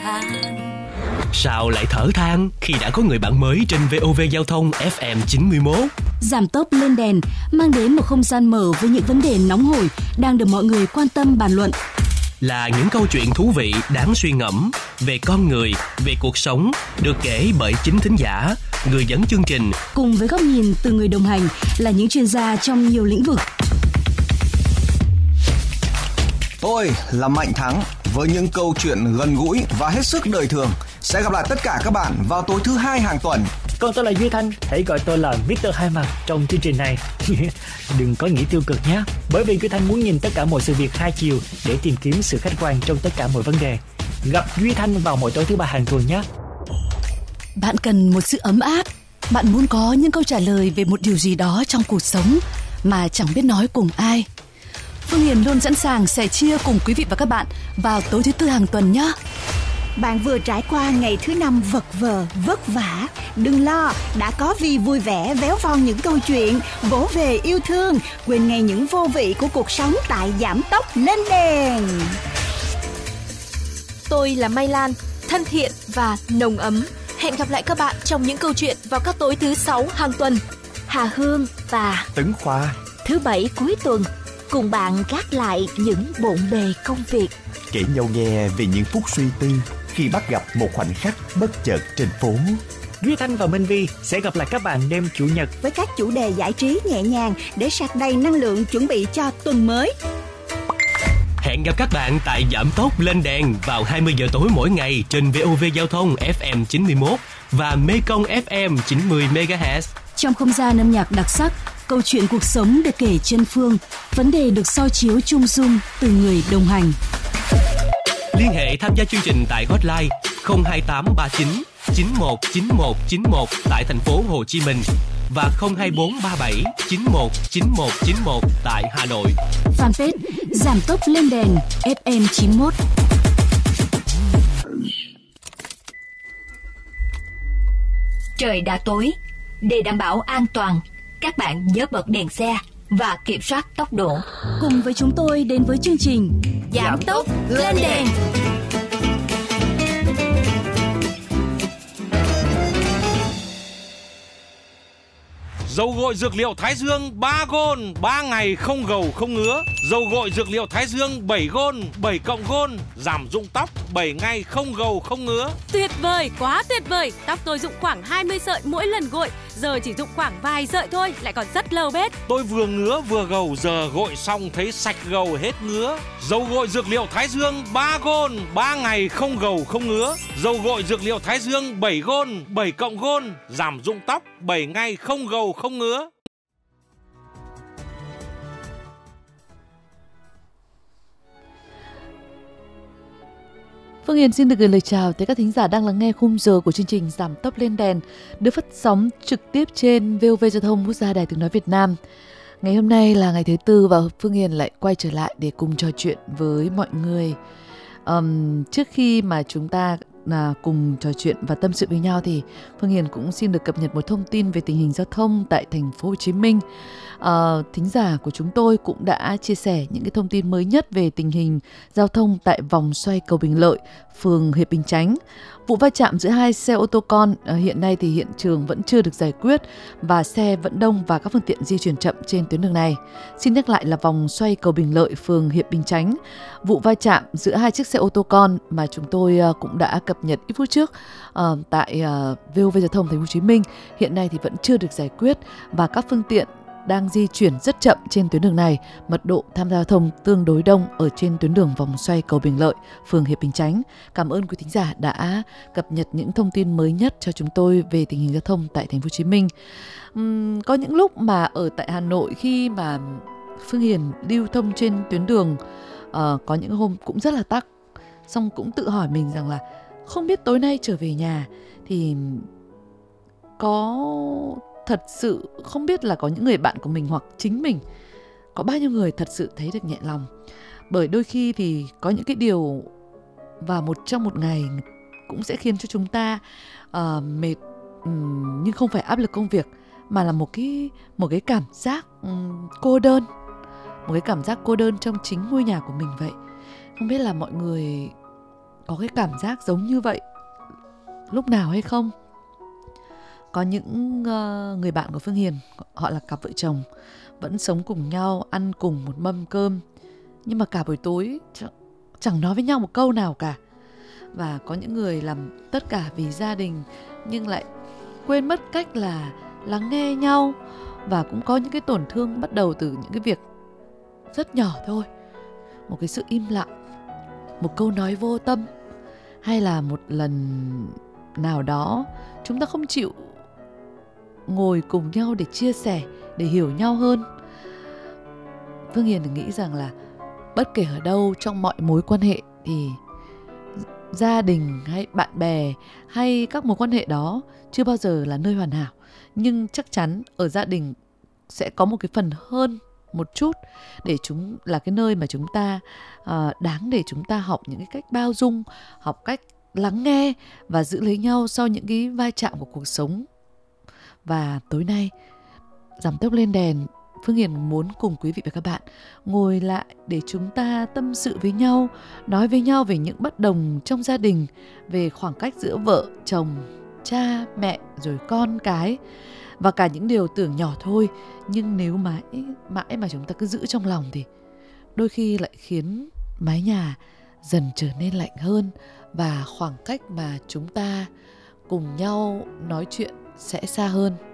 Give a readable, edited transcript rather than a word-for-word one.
than. Sao lại thở than khi đã có người bạn mới trên VOV Giao thông FM 91? Giảm tốc lên đèn mang đến một không gian mở với những vấn đề nóng hổi đang được mọi người quan tâm bàn luận. Là những câu chuyện thú vị đáng suy ngẫm về con người, về cuộc sống được kể bởi chính thính giả, người dẫn chương trình. Cùng với góc nhìn từ người đồng hành là những chuyên gia trong nhiều lĩnh vực. Tôi là Mạnh Thắng với những câu chuyện gần gũi và hết sức đời thường. Sẽ gặp lại tất cả các bạn vào tối thứ Hai hàng tuần. Còn tôi là Duy Thanh, hãy gọi tôi là Mr. Hai Mặt trong chương trình này. Đừng có nghĩ tiêu cực nhé, bởi vì Duy Thanh muốn nhìn tất cả mọi sự việc hai chiều để tìm kiếm sự khách quan trong tất cả mọi vấn đề. Gặp Duy Thanh vào mỗi tối thứ Ba hàng tuần nhé. Bạn cần một sự ấm áp. Bạn muốn có những câu trả lời về một điều gì đó trong cuộc sống mà chẳng biết nói cùng ai. Phương Hiền luôn sẵn sàng sẻ chia cùng quý vị và các bạn vào tối thứ Tư hàng tuần nhé. Bạn vừa trải qua ngày thứ Năm vật vờ, vất vả. Đừng lo, đã có Vi vui vẻ véo von những câu chuyện, vỗ về yêu thương, quên ngay những vô vị của cuộc sống tại Giảm tốc lên đèn. Tôi là Mai Lan, thân thiện và nồng ấm. Hẹn gặp lại các bạn trong những câu chuyện vào các tối thứ 6 hàng tuần. Hà Hương và Tấn Khoa thứ Bảy cuối tuần cùng bạn gác lại những bộn bề công việc, kể nhau nghe về những phút suy tư khi bắt gặp một khoảnh khắc bất chợt trên phố. Duy Thanh và Minh Vi sẽ gặp lại các bạn đêm Chủ nhật với các chủ đề giải trí nhẹ nhàng để sạc đầy năng lượng chuẩn bị cho tuần mới. Hẹn gặp các bạn tại Giảm tốc lên đèn vào 20 giờ tối mỗi ngày trên VOV Giao thông FM 91 và Mekong FM 90 MHz. Trong không gian âm nhạc đặc sắc, câu chuyện cuộc sống được kể trên phương, vấn đề được soi chiếu chung dung từ người đồng hành. Liên hệ tham gia chương trình tại hotline 02839 919191 tại thành phố Hồ Chí Minh và 02437 919191 tại Hà Nội. Fanpage Giảm tốc lên đèn FM 91. Trời đã tối, để đảm bảo an toàn, các bạn nhớ bật đèn xe và kiểm soát tốc độ. Cùng với chúng tôi đến với chương trình Giảm tốc lên đèn. Dầu gội dược liệu Thái Dương 3 gôn, 3 ngày không gầu không ngứa. Dầu gội dược liệu Thái Dương 7 gôn, 7 cộng gôn, giảm rụng tóc 7 ngày không gầu không ngứa. Tuyệt vời, quá tuyệt vời. Tóc tôi rụng khoảng 20 sợi mỗi lần gội, giờ chỉ rụng khoảng vài sợi thôi, lại còn rất lâu bết. Tôi vừa ngứa vừa gầu, giờ gội xong thấy sạch gầu hết ngứa. Dầu gội dược liệu Thái Dương 3 gôn, 3 ngày không gầu không ngứa. Dầu gội dược liệu Thái Dương 7 gôn, 7 cộng gôn, giảm rụng tóc 7 ngày không gầu không ngứa. Phương Hiền xin được gửi lời chào tới các thính giả đang lắng nghe khung giờ của chương trình Giảm tốc lên đèn được phát sóng trực tiếp trên VOV Giao thông Quốc gia Đài Tiếng nói Việt Nam. Ngày hôm nay là ngày thứ Tư và Phương Hiền lại quay trở lại để cùng trò chuyện với mọi người. Trước khi mà chúng ta cùng trò chuyện và tâm sự với nhau thì Phương Hiền cũng xin được cập nhật một thông tin về tình hình giao thông tại thành phố Hồ Chí Minh. Thính giả của chúng tôi cũng đã chia sẻ những cái thông tin mới nhất về tình hình giao thông tại vòng xoay cầu Bình Lợi, phường Hiệp Bình Chánh. Vụ va chạm giữa hai xe ô tô con hiện nay thì hiện trường vẫn chưa được giải quyết và xe vẫn đông và các phương tiện di chuyển chậm trên tuyến đường này. Xin nhắc lại là vòng xoay cầu Bình Lợi, phường Hiệp Bình Chánh. Vụ va chạm giữa hai chiếc xe ô tô con mà chúng tôi cũng đã cập nhật ít phút trước tại VOV Giao thông Thành phố Hồ Chí Minh hiện nay thì vẫn chưa được giải quyết và các phương tiện đang di chuyển rất chậm trên tuyến đường này. Mật độ tham gia giao thông tương đối đông ở trên tuyến đường vòng xoay cầu Bình Lợi, phường Hiệp Bình Chánh. Cảm ơn quý thính giả đã cập nhật những thông tin mới nhất cho chúng tôi về tình hình giao thông tại thành phố Hồ Chí Minh. Có những lúc mà ở tại Hà Nội khi mà Phương Hiền lưu thông trên tuyến đường có những hôm cũng rất là tắc. Xong cũng tự hỏi mình rằng là không biết tối nay trở về nhà thì có thật sự không biết là có những người bạn của mình hoặc chính mình có bao nhiêu người thật sự thấy được nhẹ lòng. Bởi đôi khi thì có những cái điều và trong một ngày cũng sẽ khiến cho chúng ta mệt, nhưng không phải áp lực công việc mà là một cái cảm giác cô đơn, một cái cảm giác cô đơn trong chính ngôi nhà của mình vậy. Không biết là mọi người có cái cảm giác giống như vậy lúc nào hay không? Có những người bạn của Phương Hiền, họ là cặp vợ chồng, vẫn sống cùng nhau, ăn cùng một mâm cơm, nhưng mà cả buổi tối chẳng nói với nhau một câu nào cả. Và có những người làm tất cả vì gia đình nhưng lại quên mất cách là lắng nghe nhau. Và cũng có những cái tổn thương bắt đầu từ những cái việc rất nhỏ thôi. Một cái sự im lặng, một câu nói vô tâm, hay là một lần nào đó chúng ta không chịu ngồi cùng nhau để chia sẻ, để hiểu nhau hơn. Phương Hiền nghĩ rằng là bất kể ở đâu trong mọi mối quan hệ thì gia đình hay bạn bè hay các mối quan hệ đó chưa bao giờ là nơi hoàn hảo. Nhưng chắc chắn ở gia đình sẽ có một cái phần hơn một chút, để chúng là cái nơi mà chúng ta đáng để chúng ta học những cái cách bao dung, học cách lắng nghe và giữ lấy nhau sau những cái va chạm của cuộc sống. Và tối nay, Giảm Tốc Lên Đèn, Phương Hiền muốn cùng quý vị và các bạn ngồi lại để chúng ta tâm sự với nhau, nói với nhau về những bất đồng trong gia đình, về khoảng cách giữa vợ, chồng, cha, mẹ, rồi con cái, và cả những điều tưởng nhỏ thôi, nhưng nếu mãi mà chúng ta cứ giữ trong lòng thì đôi khi lại khiến mái nhà dần trở nên lạnh hơn, và khoảng cách mà chúng ta cùng nhau nói chuyện sẽ xa hơn.